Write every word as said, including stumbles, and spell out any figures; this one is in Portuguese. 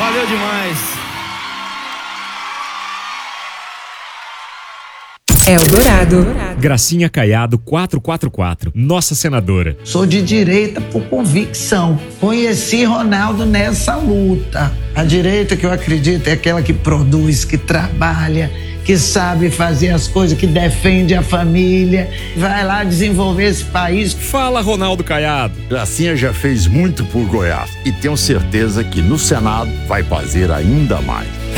Valeu demais. Eldorado. Gracinha Caiado quatrocentos e quarenta e quatro, nossa senadora. Sou de direita por convicção. Conheci Ronaldo nessa luta. A direita que eu acredito é aquela que produz, que trabalha, que sabe fazer as coisas, que defende a família, vai lá desenvolver esse país. Fala, Ronaldo Caiado. Gracinha já fez muito por Goiás e tenho certeza que no Senado vai fazer ainda mais.